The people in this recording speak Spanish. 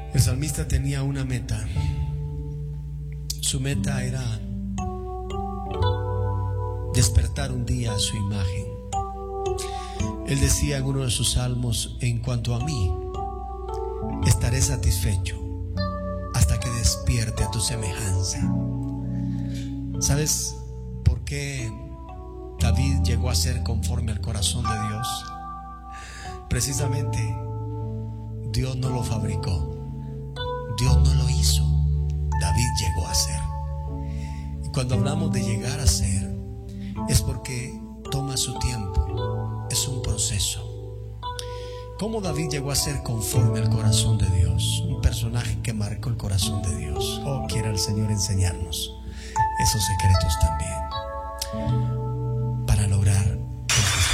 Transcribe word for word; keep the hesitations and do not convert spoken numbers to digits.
El salmista tenía una meta. Su meta era despertar un día a su imagen. Él decía en uno de sus salmos: en cuanto a mí, estaré satisfecho hasta que despierte a tu semejanza. ¿Sabes por qué David llegó a ser conforme al corazón de Dios? Precisamente, Dios no lo fabricó, Dios no lo hizo, David llegó a ser. Y cuando hablamos de llegar a ser, es porque toma su tiempo, es un proceso. ¿Cómo David llegó a ser conforme al corazón de Dios? Un personaje que marcó el corazón de Dios. Oh, quiera el Señor enseñarnos esos secretos también, para lograr